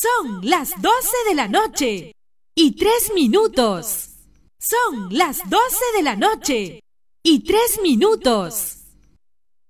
Son las 12 de la noche y 3 minutos. Son las 12 de la noche y 3 minutos.